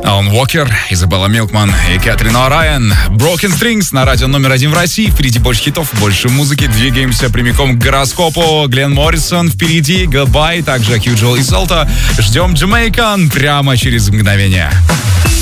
Алан Уокер, Изабелла Милкман и Кэтрин О'Райан. Broken Strings на радио номер 1 в России. Впереди больше хитов, больше музыки. Двигаемся прямиком к гороскопу. Глен Моррисон впереди. Goodbye. Также Хью Джоэл и Солта. Ждем Jamaican прямо через мгновение.